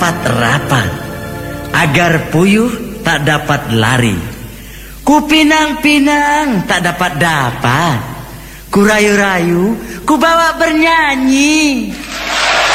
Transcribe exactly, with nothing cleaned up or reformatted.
rapat-rapat, agar puyuh tak dapat lari. Ku pinang-pinang tak dapat dapat, ku rayu-rayu, ku bawa bernyanyi.